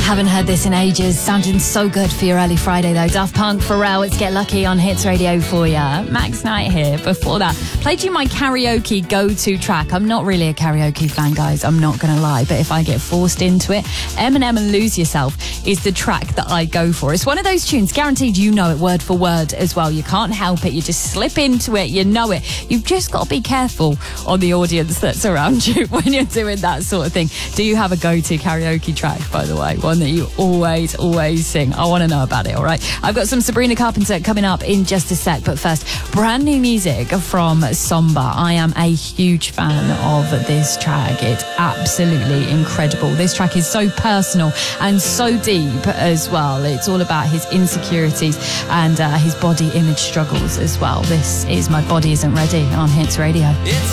Haven't heard this in ages. Sounding so good for your early Friday, though. Daft Punk, Pharrell, it's Get Lucky on Hits Radio for you. Max Knight here. Before that, played you my karaoke go-to track. I'm not really a karaoke fan, guys. I'm not going to lie. But if I get forced into it, Eminem and Lose Yourself is the track that I go for. It's one of those tunes, guaranteed you know it word for word as well. You can't help it. You just slip into it. You know it. You've just got to be careful on the audience that's around you when you're doing that sort of thing. Do you have a go-to karaoke track, by the way? One that you always sing. I want to know about it, all right? I've got some Sabrina Carpenter coming up in just a sec, but first, brand new music from Somba. I am a huge fan of this track. It's absolutely incredible. This track is so personal and so deep as well. It's all about his insecurities and his body image struggles as well. This is My Body Isn't Ready on Hits Radio.